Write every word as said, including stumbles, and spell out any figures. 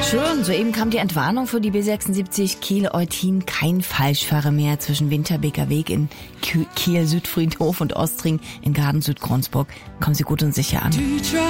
Schön, soeben kam die Entwarnung für die B sechsundsiebzig Kiel-Eutin. Kein Falschfahrer mehr zwischen Winterbeker Weg in Kiel-Südfriedhof und Ostring in Garden-Südkronsburg. Kommen Sie gut und sicher an.